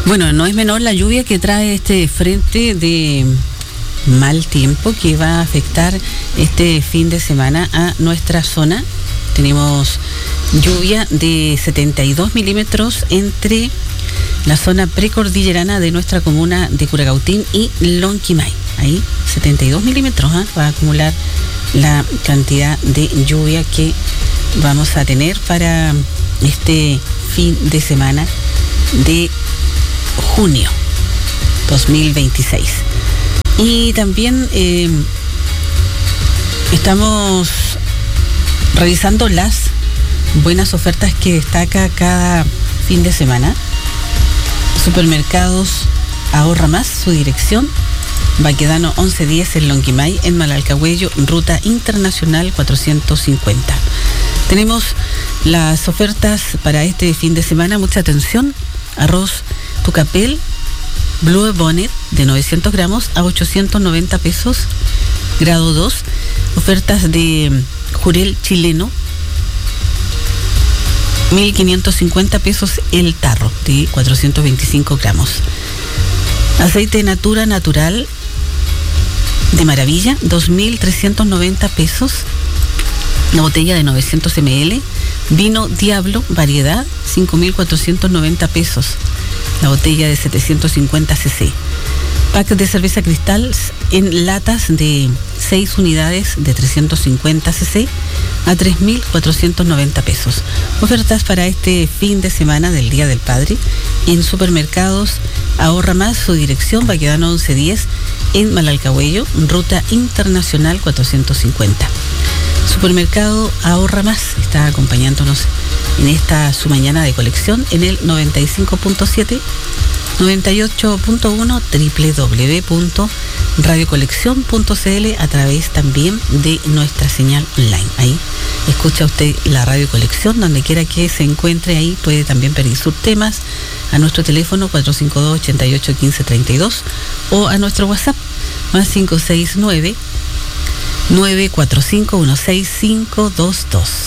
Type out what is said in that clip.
Bueno, no es menor la lluvia que trae este frente de mal tiempo que va a afectar este fin de semana a nuestra zona. Tenemos lluvia de 72 milímetros entre la zona precordillerana de nuestra comuna de Curacautín y Lonquimay. Ahí 72 milímetros va a acumular la cantidad de lluvia que vamos a tener para este fin de semana de junio 2026. Y también estamos revisando las buenas ofertas que destaca cada fin de semana. Supermercados Ahorra Más, su dirección Baquedano 1110 en Lonquimay, en Malalcahuello, ruta internacional 450. Tenemos las ofertas para este fin de semana, mucha atención. Arroz Tucapel Blue Bonnet de 900 gramos a 890 pesos, grado 2. Ofertas de jurel chileno, 1.550 pesos el tarro de 425 gramos. Aceite Natura Natural de Maravilla, 2.390 pesos, la botella de 900 ml. Vino Diablo, variedad, 5.490 pesos, la botella de 750 cc. Pack de cerveza Cristal en latas de 6 unidades de 350 cc a 3.490 pesos. Ofertas para este fin de semana del Día del Padre en Supermercados Ahorra Más, su dirección Baquedano 1110 en Malalcahuello, ruta internacional 450. Supermercado Ahorra Más está acompañándonos en esta su mañana de colección en el 95.7, 98.1, www.radiocolección.cl, a través también de nuestra señal online. Ahí escucha usted la Radio Colección, donde quiera que se encuentre. Ahí puede también pedir sus temas a nuestro teléfono 452-88-1532 o a nuestro WhatsApp más 569 945-16522.